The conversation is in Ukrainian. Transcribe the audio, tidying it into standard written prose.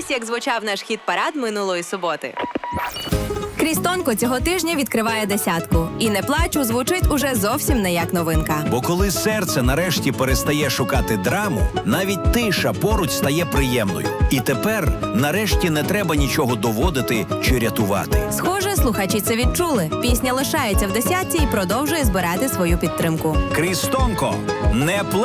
Ось як звучав наш хіт-парад минулої суботи. Крістонко цього тижня відкриває десятку. І «Не плачу» звучить уже зовсім не як новинка. Бо коли серце нарешті перестає шукати драму, навіть тиша поруч стає приємною. І тепер нарешті не треба нічого доводити чи рятувати. Схоже, слухачі це відчули. Пісня лишається в десятці і продовжує збирати свою підтримку. Крістонко, не плач!